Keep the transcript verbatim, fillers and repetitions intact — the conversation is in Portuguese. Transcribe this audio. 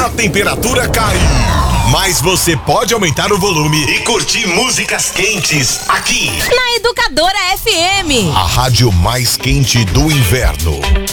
a temperatura cai. Mas você pode aumentar o volume e curtir músicas quentes aqui na Educadora F M. A rádio mais quente do inverno.